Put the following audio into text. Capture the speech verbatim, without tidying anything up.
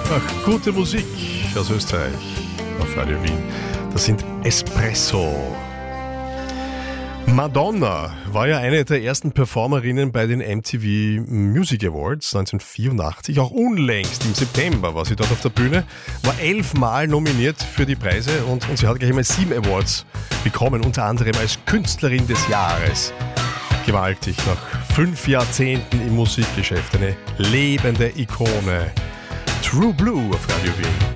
einfach gute Musik aus Österreich auf Radio Wien. Das sind Espresso. Madonna war ja eine der ersten Performerinnen bei den M T V Music Awards neunzehnhundertvierundachtzig. Auch unlängst im September war sie dort auf der Bühne, war elfmal nominiert für die Preise und, und sie hat gleich einmal sieben Awards bekommen, unter anderem als Künstlerin des Jahres. Gewaltig, nach fünf Jahrzehnten im Musikgeschäft, eine lebende Ikone. True Blue auf Radio Wien.